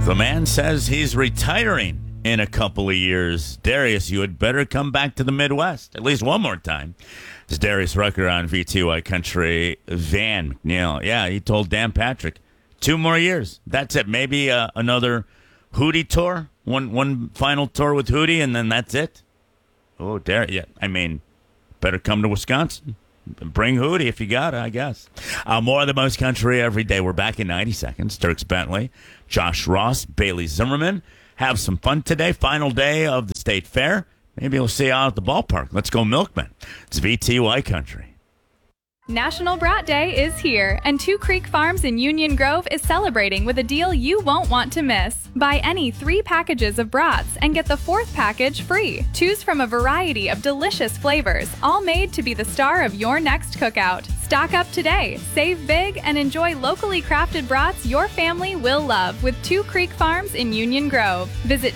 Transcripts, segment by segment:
The man says he's retiring in a couple of years. Darius, you had better come back to the Midwest at least one more time. It's Darius Rucker on VTY Country. Van McNeil. Yeah, he told Dan Patrick 2 more years. That's it. Maybe another Hootie tour. One final tour with Hootie, and then that's it. Oh, Darius. Yeah, I mean, better come to Wisconsin. Bring Hootie if you got it, I guess. More of the most country every day. We're back in 90 seconds. Dirks Bentley, Josh Ross, Bailey Zimmerman. Have some fun today. Final day of the State Fair. Maybe we'll see you out at the ballpark. Let's go Milkman. It's VTY Country. National Brat Day is here, and Two Creek Farms in Union Grove is celebrating with a deal you won't want to miss. Buy any 3 packages of brats and get the 4th package free. Choose from a variety of delicious flavors, all made to be the star of your next cookout. Stock up today, save big, and enjoy locally crafted brats your family will love with Two Creek Farms in Union Grove. Visit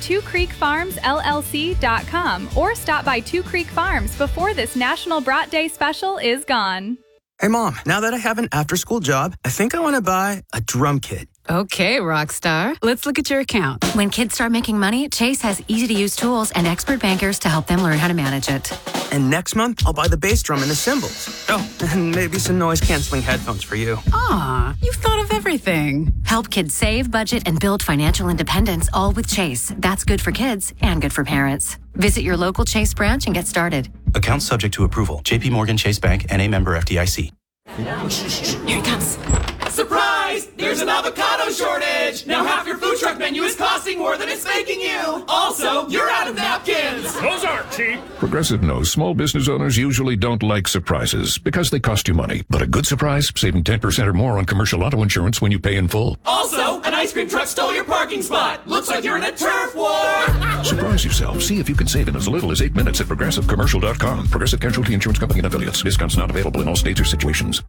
twocreekfarmsllc.com or stop by Two Creek Farms before this National Brat Day special is gone. Hey, Mom, now that I have an after-school job, I think I want to buy a drum kit. Okay, Rockstar. Let's look at your account. When kids start making money, Chase has easy-to-use tools and expert bankers to help them learn how to manage it. And next month, I'll buy the bass drum and the cymbals. Oh, and maybe some noise-canceling headphones for you. Aw, you've thought of everything. Help kids save, budget, and build financial independence, all with Chase. That's good for kids and good for parents. Visit your local Chase branch and get started. Account subject to approval. JP Morgan Chase Bank, N.A. member FDIC. Here he comes. Surprise! There's an avocado shortage! Now half your food truck menu is costing more than it's making you! Also, you're out of napkins! Those aren't cheap! Progressive knows small business owners usually don't like surprises because they cost you money. But a good surprise, saving 10% or more on commercial auto insurance when you pay in full. Also, an ice cream truck stole your parking spot! Looks like you're in a turf war! Surprise yourself. See if you can save in as little as 8 minutes at ProgressiveCommercial.com. Progressive Casualty Insurance Company and Affiliates. Discounts not available in all states or situations.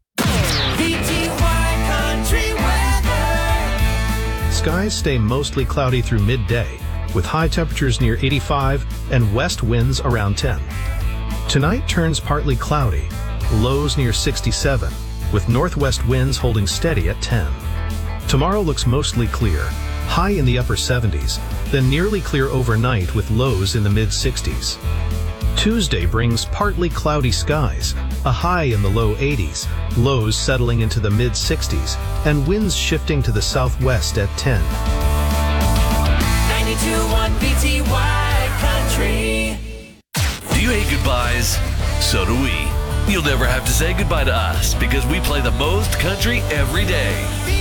Skies stay mostly cloudy through midday, with high temperatures near 85 and west winds around 10. Tonight turns partly cloudy, lows near 67, with northwest winds holding steady at 10. Tomorrow looks mostly clear, high in the upper 70s, then nearly clear overnight with lows in the mid-60s. Tuesday brings partly cloudy skies, a high in the low 80s, lows settling into the mid-60s, and winds shifting to the southwest at 10. 92.1 VTY Country. Do you hate goodbyes? So do we. You'll never have to say goodbye to us because we play the most country every day.